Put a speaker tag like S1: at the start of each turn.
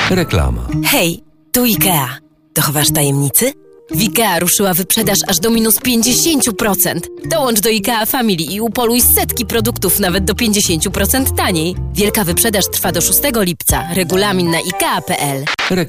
S1: Reklama.
S2: Hej, tu IKEA. Dochowasz tajemnicy? W IKEA ruszyła wyprzedaż aż do minus 50%. Dołącz do IKEA Family i upoluj setki produktów nawet do 50% taniej. Wielka wyprzedaż trwa do 6 lipca. Regulamin na ikea.pl.